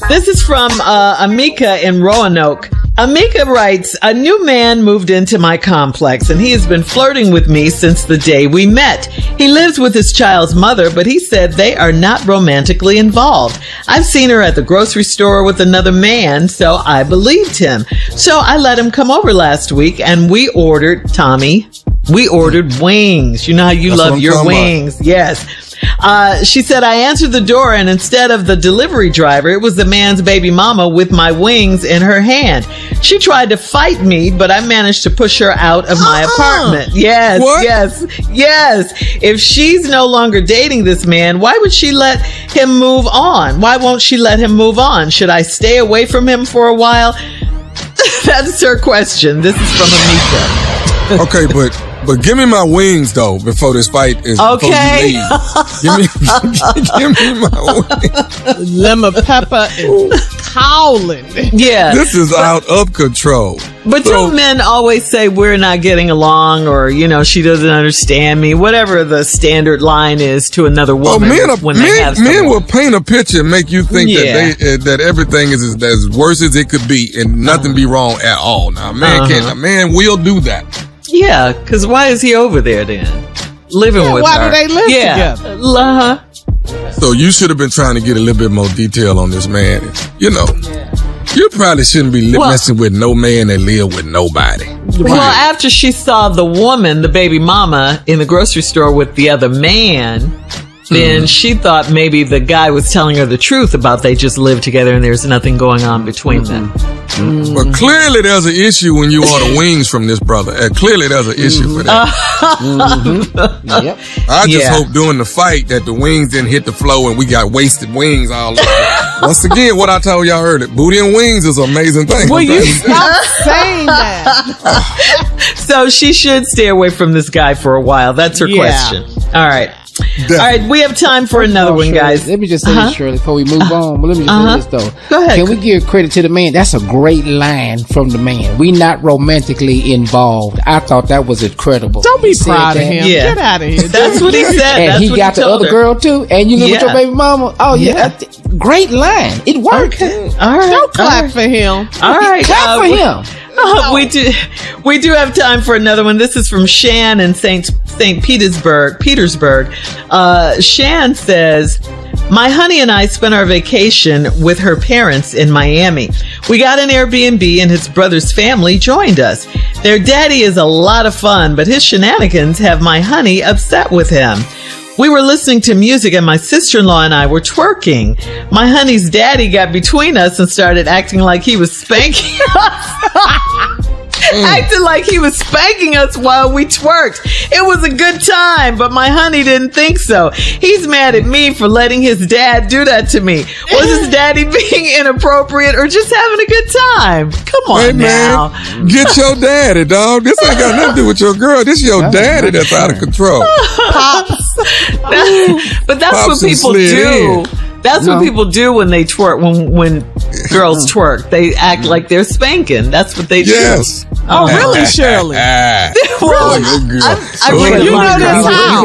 This is from Amika in Roanoke. Amika writes, a new man moved into my complex and he has been flirting with me since the day we met. He lives with his child's mother, but he said they are not romantically involved. I've seen her at the grocery store with another man, so I believed him. So I let him come over last week and we ordered wings. You know how you love your wings. Yes. She said, I answered the door and instead of the delivery driver, it was the man's baby mama with my wings in her hand. She tried to fight me, but I managed to push her out of my apartment. Yes, what? yes. If she's no longer dating this man, why would she let him move on? Why won't she let him move on? Should I stay away from him for a while? That's her question. This is from Amika. Okay, but give me my wings though before this fight is. Okay. Give me my wings. Lemon pepper is howling. Yeah. This is out of control. But don't men always say we're not getting along or, she doesn't understand me, whatever the standard line is to another woman men will paint a picture and make you think that everything is as worse as it could be and nothing be wrong at all. Now, a man will do that. Yeah, because why is he over there then? Living with why her. do they live together? So you should have been trying to get a little bit more detail on this man. You probably shouldn't be messing with no man that live with nobody. Well, after she saw the woman, the baby mama, in the grocery store with the other man, then she thought maybe the guy was telling her the truth about they just live together and there's nothing going on between them. But clearly there's an issue when you order wings from this brother. Clearly there's an issue for that. Yep. I just hope during the fight that the wings didn't hit the floor and we got wasted wings all over. Once again, what I told y'all earlier, booty and wings is an amazing thing. Well, you stop saying that. So she should stay away from this guy for a while. That's her question. All right. Definitely. All right, we have time for another one, guys. Let me just say this, Shirley, before we move on. But let me just say this, though. Go ahead. Can we give credit to the man? That's a great line from the man. We not romantically involved. I thought that was incredible. Don't be proud of him. Yeah. Get out of here. That's what he said. And he got the other girl, too. And you live with your baby mama. Oh, yeah. Great line. It worked. Okay. All right. Don't clap for him. All right. Clap for him. We do have time for another one. This is from Shan in St. Petersburg. Shan says, my honey and I spent our vacation with her parents in Miami. We got an Airbnb and his brother's family joined us. Their daddy is a lot of fun, but his shenanigans have my honey upset with him. We were listening to music and my sister-in-law and I were twerking. My honey's daddy got between us and started acting like he was spanking us. Acting like he was spanking us while we twerked. It was a good time, but my honey didn't think so. He's mad at me for letting his dad do that to me. Was his daddy being inappropriate or just having a good time? Come on now. Man, get your daddy, dog. This ain't got nothing to do with your girl. This is your daddy that's out of control. Pops. But that's what people do. That's what people do when they twerk, when girls twerk. They act like they're spanking. That's what they do. Yes. Oh, really, Shirley? Well, I you really know this how?